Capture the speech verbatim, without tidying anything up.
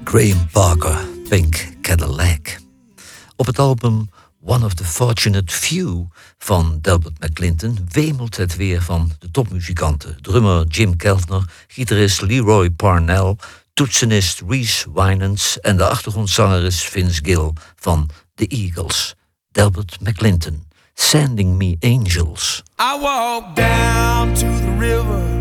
Graham Parker, Pink Cadillac. Op het album One of the Fortunate Few van Delbert McClinton wemelt het weer van de topmuzikanten. Drummer Jim Keltner, gitarist Leroy Parnell, toetsenist Reese Winans en de achtergrondzanger is Vince Gill van The Eagles. Delbert McClinton, Sending Me Angels. I walk down to the river